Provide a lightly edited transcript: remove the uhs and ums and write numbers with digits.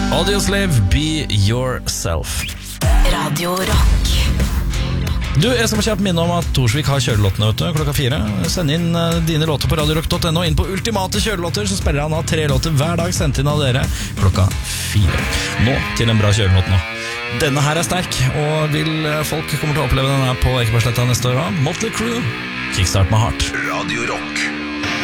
Audioslave, Be Yourself. Radio Rock. Du, jeg skal bare kjapt minne om at Torsvik har kjørelåtene, vet du, klokka 4. Send inn dine låter på radiorock.no. Inn på ultimate kjørelåter, så spiller han av 3 låter hver dag, sendt inn av dere klokka 4. Nå til en bra kjørelåt nå. Denne her er sterk, og vil folk kommer til å oppleve denne på Ekebergsletta neste år. Motley Crue, Kickstart My Heart. Radio Rock.